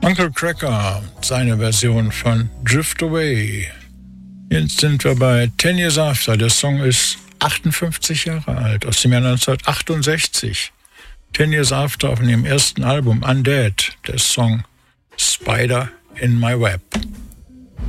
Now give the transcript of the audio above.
Uncle Cracker, seine Version von Drift Away. Jetzt sind wir bei 10 Years After. Der Song ist 58 Jahre alt, aus dem Jahr 1968. 10 Years After auf ihrem ersten Album Undead, der Song Spider in My Web.